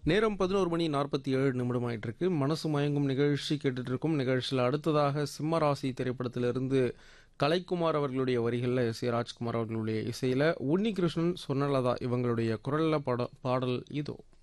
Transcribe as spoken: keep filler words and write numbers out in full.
நேரம் பதினோரு மணி நாற்பத்தி ஏழு நிமிடம் ஆயிட்டு இருக்கு. மனசு மயங்கும் நிகழ்ச்சி கேட்டுட்டு இருக்கும். நிகழ்ச்சியில் அடுத்ததாக சிம்மராசி திரைப்படத்திலிருந்து கலைக்குமார் அவர்களுடைய வரிகளில் எஸ் ஏ ராஜ்குமார் அவர்களுடைய இசையில உன்னிகிருஷ்ணன், சொர்ணலதா இவங்களுடைய குரல்ல பட பாடல் இதோ.